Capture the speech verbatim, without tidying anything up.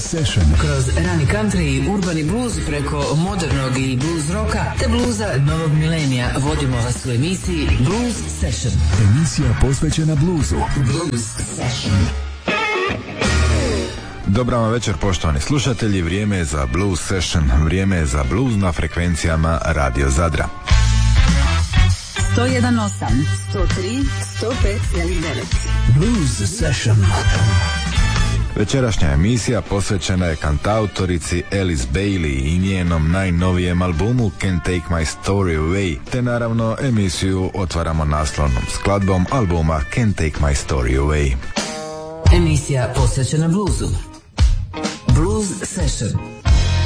Session. Kroz rani country i urbani blues preko modernog i blues roka te bluza novog milenija vodimo vas u emisiji Blues Session. Emisija posvećena bluzu. Blues Session. Dobar vam večer, poštovani slušatelji. Vrijeme je za Blues Session. Vrijeme je za blues na frekvencijama Radio Zadra. sto jedan osam, sto tri, sto pet devet. Blues Session. Večerašnja emisija posvećena je kantautorici Alice Bailey i njenom najnovijem albumu Can't Take My Story Away, te naravno emisiju otvaramo naslovnom skladbom albuma Can't Take My Story Away. Emisija posvećena bluzu. Blues Session.